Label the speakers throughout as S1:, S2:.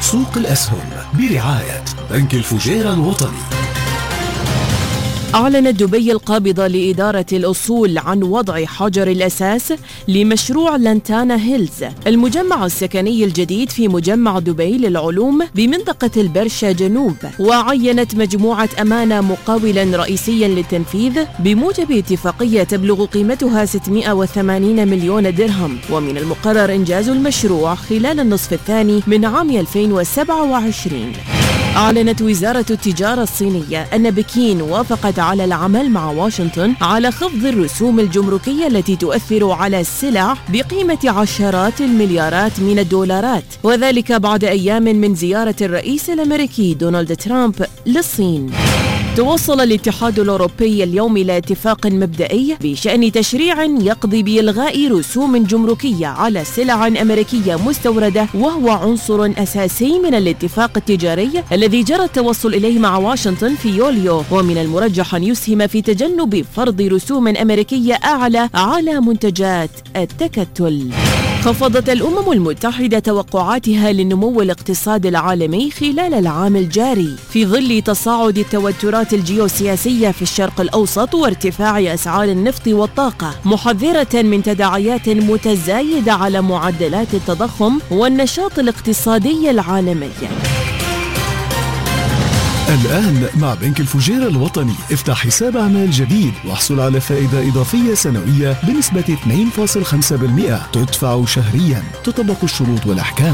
S1: سوق الأسهم برعاية بنك الفجيرة الوطني.
S2: أعلنت دبي القابضة لإدارة الأصول عن وضع حجر الأساس لمشروع لانتانا هيلز، المجمع السكني الجديد في مجمع دبي للعلوم بمنطقة البرشا جنوب، وعينت مجموعة أمانة مقاولا رئيسيا للتنفيذ بموجب اتفاقية تبلغ قيمتها 680 مليون درهم، ومن المقرر إنجاز المشروع خلال النصف الثاني من عام 2027. أعلنت وزارة التجارة الصينية أن بكين وافقت على العمل مع واشنطن على خفض الرسوم الجمركية التي تؤثر على السلع بقيمة عشرات المليارات من الدولارات، وذلك بعد أيام من زيارة الرئيس الأمريكي دونالد ترامب للصين. توصل الاتحاد الأوروبي اليوم إلى اتفاق مبدئي بشأن تشريع يقضي بإلغاء رسوم جمركية على سلع أمريكية مستوردة، وهو عنصر أساسي من الاتفاق التجاري الذي جرى التوصل إليه مع واشنطن في يوليو، ومن المرجح أن يسهم في تجنب فرض رسوم أمريكية أعلى على منتجات التكتل. خفضت الأمم المتحدة توقعاتها للنمو الاقتصادي العالمي خلال العام الجاري في ظل تصاعد التوترات الجيوسياسية في الشرق الأوسط وارتفاع أسعار النفط والطاقة، محذرة من تداعيات متزايدة على معدلات التضخم والنشاط الاقتصادي العالمي.
S1: الآن مع بنك الفجيرة الوطني افتح حساب أعمال جديد واحصل على فائدة إضافية سنوية بنسبة 2.5% تدفع شهريا، تطبق الشروط والأحكام.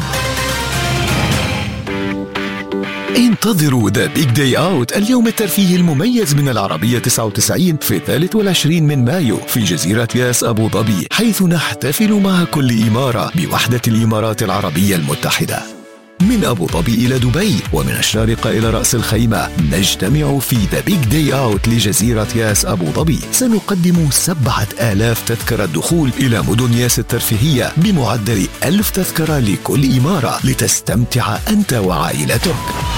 S1: انتظروا ذا بيج داي اوت، اليوم الترفيهي المميز من العربية 99 في 23 من مايو في جزيرة ياس أبو ظبي، حيث نحتفل مع كل إمارة بوحدة الإمارات العربية المتحدة. من أبو ظبي إلى دبي ومن الشارقة إلى رأس الخيمة نجتمع في ذا بيج داي أوت لجزيرة ياس أبو ظبي. سنقدم 7,000 تذكرة دخول إلى مدن ياس الترفيهية بمعدل 1000 تذكرة لكل إمارة لتستمتع أنت وعائلتك.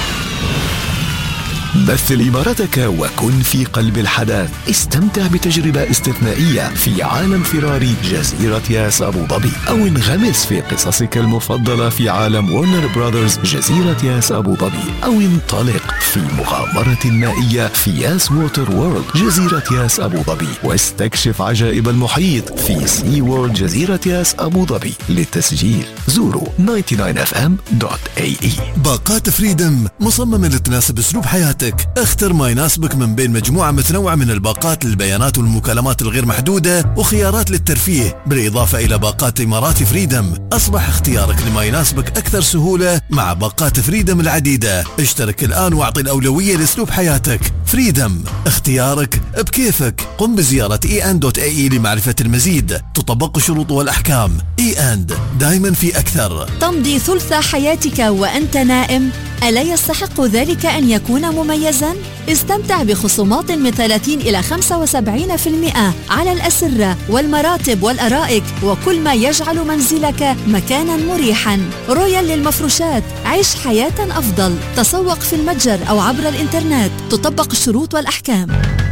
S1: مثل إمارتك وكن في قلب الحدث، استمتع بتجربة استثنائية في عالم فراري جزيرة ياس أبو ظبي، أو انغمس في قصصك المفضلة في عالم وورنر براذرز جزيرة ياس أبو ظبي، أو انطلق في مغامرة مائية في ياس ووتر وورلد جزيرة ياس أبو ظبي، واستكشف عجائب المحيط في سي وورلد جزيرة ياس أبو ظبي. للتسجيل زوروا 99fm.ae.
S3: باقات فريدم مصممة لتناسب أسلوب حياتك. اختر ما يناسبك من بين مجموعة متنوعة من الباقات للبيانات والمكالمات الغير محدودة وخيارات للترفيه، بالإضافة إلى باقات إمارات فريدم. أصبح اختيارك لما يناسبك أكثر سهولة مع باقات فريدم العديدة. اشترك الآن واعطي الأولوية لأسلوب حياتك. فريدم، اختيارك بكيفك. قم بزيارة en.ae لمعرفة المزيد، تطبق الشروط والأحكام. en دائما في أكثر.
S4: تمضي ثلث حياتك وأنت نائم؟ ألا يستحق ذلك أن يكون مميزاً؟ استمتع بخصومات من 30 إلى 75% على الأسرة والمراتب والأرائك وكل ما يجعل منزلك مكاناً مريحاً. رويال للمفروشات، عيش حياة أفضل. تسوق في المتجر أو عبر الإنترنت، تطبق الشروط والأحكام.